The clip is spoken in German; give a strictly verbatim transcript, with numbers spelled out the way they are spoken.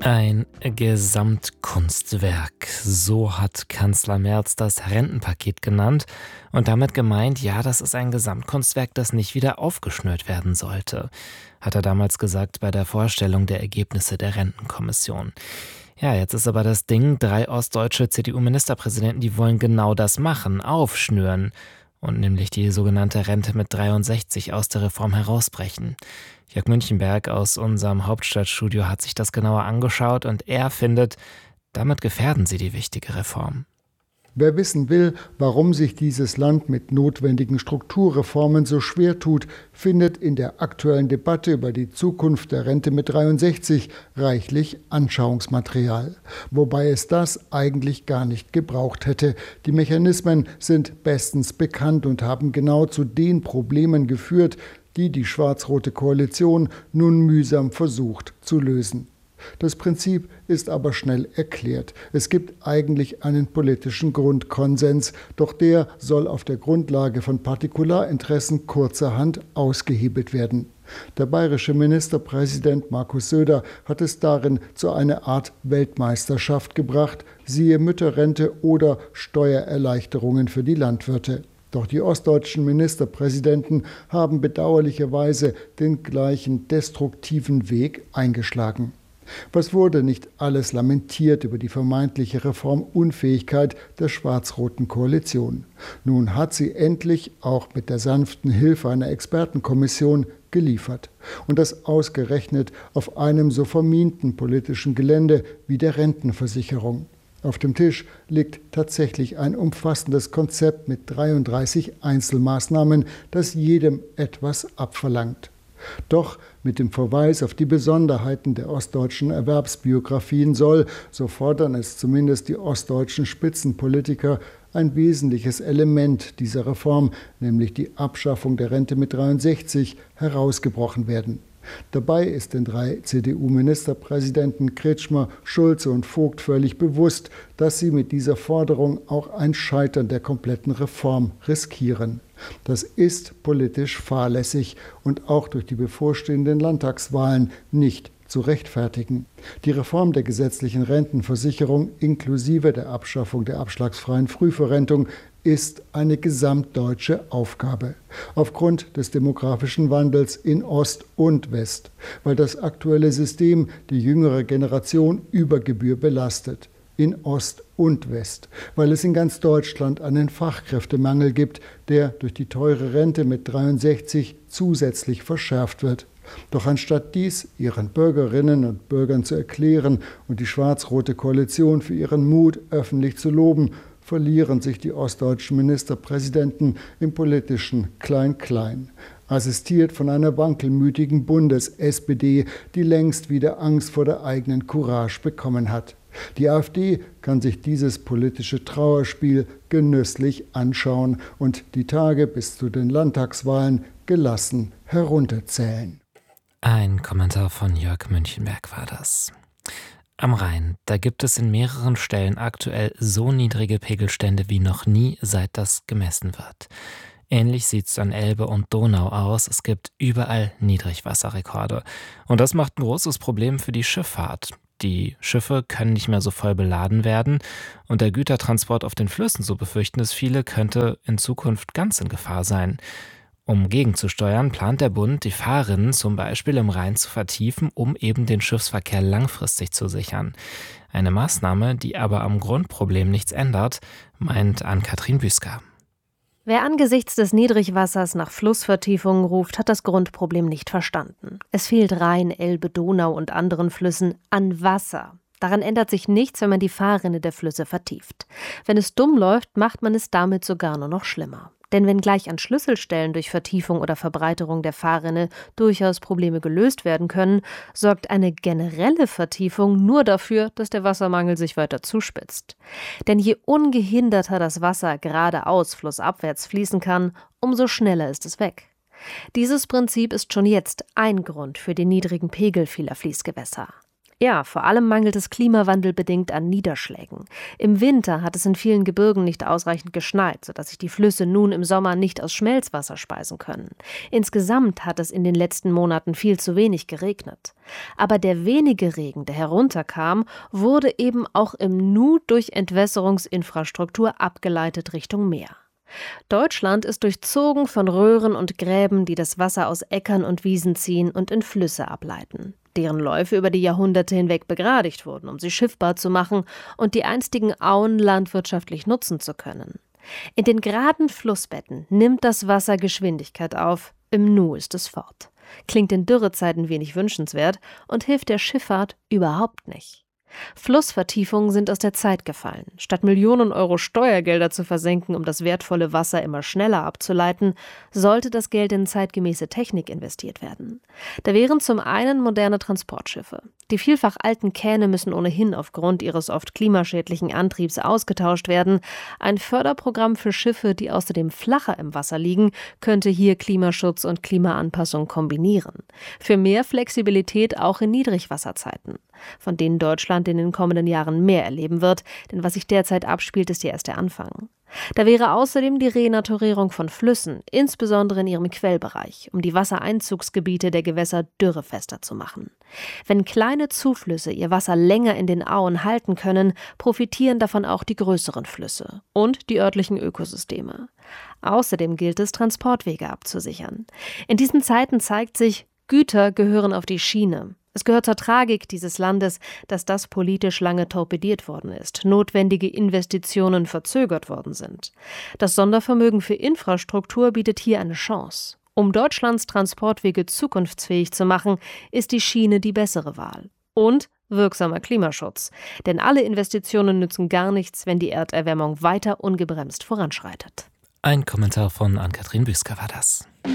Ein Gesamtkunstwerk, so hat Kanzler Merz das Rentenpaket genannt und damit gemeint, ja, das ist ein Gesamtkunstwerk, das nicht wieder aufgeschnürt werden sollte, hat er damals gesagt bei der Vorstellung der Ergebnisse der Rentenkommission. Ja, jetzt ist aber das Ding, drei ostdeutsche C D U-Ministerpräsidenten, die wollen genau das machen, aufschnüren und nämlich die sogenannte Rente mit dreiundsechzig aus der Reform herausbrechen. Jörg Münchenberg aus unserem Hauptstadtstudio hat sich das genauer angeschaut und er findet, damit gefährden sie die wichtige Reform. Wer wissen will, warum sich dieses Land mit notwendigen Strukturreformen so schwer tut, findet in der aktuellen Debatte über die Zukunft der Rente mit dreiundsechzig reichlich Anschauungsmaterial. Wobei es das eigentlich gar nicht gebraucht hätte. Die Mechanismen sind bestens bekannt und haben genau zu den Problemen geführt, die die schwarz-rote Koalition nun mühsam versucht zu lösen. Das Prinzip ist aber schnell erklärt. Es gibt eigentlich einen politischen Grundkonsens, doch der soll auf der Grundlage von Partikularinteressen kurzerhand ausgehebelt werden. Der bayerische Ministerpräsident Markus Söder hat es darin zu einer Art Weltmeisterschaft gebracht, siehe Mütterrente oder Steuererleichterungen für die Landwirte. Doch die ostdeutschen Ministerpräsidenten haben bedauerlicherweise den gleichen destruktiven Weg eingeschlagen. Was wurde nicht alles lamentiert über die vermeintliche Reformunfähigkeit der schwarz-roten Koalition? Nun hat sie endlich, auch mit der sanften Hilfe einer Expertenkommission, geliefert. Und das ausgerechnet auf einem so verminten politischen Gelände wie der Rentenversicherung. Auf dem Tisch liegt tatsächlich ein umfassendes Konzept mit dreiunddreißig Einzelmaßnahmen, das jedem etwas abverlangt. Doch mit dem Verweis auf die Besonderheiten der ostdeutschen Erwerbsbiografien soll, so fordern es zumindest die ostdeutschen Spitzenpolitiker, ein wesentliches Element dieser Reform, nämlich die Abschaffung der Rente mit dreiundsechzig, herausgebrochen werden. Dabei ist den drei C D U-Ministerpräsidenten Kretschmer, Schulze und Vogt völlig bewusst, dass sie mit dieser Forderung auch ein Scheitern der kompletten Reform riskieren. Das ist politisch fahrlässig und auch durch die bevorstehenden Landtagswahlen nicht zu rechtfertigen. Die Reform der gesetzlichen Rentenversicherung inklusive der Abschaffung der abschlagsfreien Frühverrentung ist eine gesamtdeutsche Aufgabe. Aufgrund des demografischen Wandels in Ost und West, weil das aktuelle System die jüngere Generation über Gebühr belastet. In Ost und West, weil es in ganz Deutschland einen Fachkräftemangel gibt, der durch die teure Rente mit dreiundsechzig zusätzlich verschärft wird. Doch anstatt dies ihren Bürgerinnen und Bürgern zu erklären und die schwarz-rote Koalition für ihren Mut öffentlich zu loben, verlieren sich die ostdeutschen Ministerpräsidenten im politischen Klein-Klein. Assistiert von einer wankelmütigen Bundes-S P D, die längst wieder Angst vor der eigenen Courage bekommen hat. Die AfD kann sich dieses politische Trauerspiel genüsslich anschauen und die Tage bis zu den Landtagswahlen gelassen herunterzählen. Ein Kommentar von Jörg Münchenberg war das. Am Rhein, da gibt es in mehreren Stellen aktuell so niedrige Pegelstände wie noch nie, seit das gemessen wird. Ähnlich sieht es an Elbe und Donau aus. Es gibt überall Niedrigwasserrekorde. Und das macht ein großes Problem für die Schifffahrt. Die Schiffe können nicht mehr so voll beladen werden und der Gütertransport auf den Flüssen, so befürchten es viele, könnte in Zukunft ganz in Gefahr sein. Um gegenzusteuern, plant der Bund, die Fahrrinnen zum Beispiel im Rhein zu vertiefen, um eben den Schiffsverkehr langfristig zu sichern. Eine Maßnahme, die aber am Grundproblem nichts ändert, meint Ann-Kathrin Büsker. Wer angesichts des Niedrigwassers nach Flussvertiefungen ruft, hat das Grundproblem nicht verstanden. Es fehlt Rhein, Elbe, Donau und anderen Flüssen an Wasser. Daran ändert sich nichts, wenn man die Fahrrinne der Flüsse vertieft. Wenn es dumm läuft, macht man es damit sogar nur noch schlimmer. Denn wenn gleich an Schlüsselstellen durch Vertiefung oder Verbreiterung der Fahrrinne durchaus Probleme gelöst werden können, sorgt eine generelle Vertiefung nur dafür, dass der Wassermangel sich weiter zuspitzt. Denn je ungehinderter das Wasser geradeaus flussabwärts fließen kann, umso schneller ist es weg. Dieses Prinzip ist schon jetzt ein Grund für den niedrigen Pegel vieler Fließgewässer. Ja, vor allem mangelt es klimawandelbedingt an Niederschlägen. Im Winter hat es in vielen Gebirgen nicht ausreichend geschneit, sodass sich die Flüsse nun im Sommer nicht aus Schmelzwasser speisen können. Insgesamt hat es in den letzten Monaten viel zu wenig geregnet. Aber der wenige Regen, der herunterkam, wurde eben auch im Nu durch Entwässerungsinfrastruktur abgeleitet Richtung Meer. Deutschland ist durchzogen von Röhren und Gräben, die das Wasser aus Äckern und Wiesen ziehen und in Flüsse ableiten, deren Läufe über die Jahrhunderte hinweg begradigt wurden, um sie schiffbar zu machen und die einstigen Auen landwirtschaftlich nutzen zu können. In den geraden Flussbetten nimmt das Wasser Geschwindigkeit auf, im Nu ist es fort. Klingt in Dürrezeiten wenig wünschenswert und hilft der Schifffahrt überhaupt nicht. Flussvertiefungen sind aus der Zeit gefallen. Statt Millionen Euro Steuergelder zu versenken, um das wertvolle Wasser immer schneller abzuleiten, sollte das Geld in zeitgemäße Technik investiert werden. Da wären zum einen moderne Transportschiffe. Die vielfach alten Kähne müssen ohnehin aufgrund ihres oft klimaschädlichen Antriebs ausgetauscht werden. Ein Förderprogramm für Schiffe, die außerdem flacher im Wasser liegen, könnte hier Klimaschutz und Klimaanpassung kombinieren. Für mehr Flexibilität auch in Niedrigwasserzeiten, von denen Deutschland in den kommenden Jahren mehr erleben wird, denn was sich derzeit abspielt, ist ja erst der Anfang. Da wäre außerdem die Renaturierung von Flüssen, insbesondere in ihrem Quellbereich, um die Wassereinzugsgebiete der Gewässer dürrefester zu machen. Wenn kleine Zuflüsse ihr Wasser länger in den Auen halten können, profitieren davon auch die größeren Flüsse und die örtlichen Ökosysteme. Außerdem gilt es, Transportwege abzusichern. In diesen Zeiten zeigt sich, Güter gehören auf die Schiene. Es gehört zur Tragik dieses Landes, dass das politisch lange torpediert worden ist, notwendige Investitionen verzögert worden sind. Das Sondervermögen für Infrastruktur bietet hier eine Chance. Um Deutschlands Transportwege zukunftsfähig zu machen, ist die Schiene die bessere Wahl. Und wirksamer Klimaschutz. Denn alle Investitionen nützen gar nichts, wenn die Erderwärmung weiter ungebremst voranschreitet. Ein Kommentar von Ann-Kathrin Büsker war das.